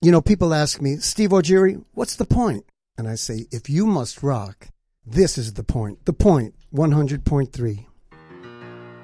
People ask me, Steve Ogiri, what's the point? And I say, if you must rock, this is the point. The point, 100.3.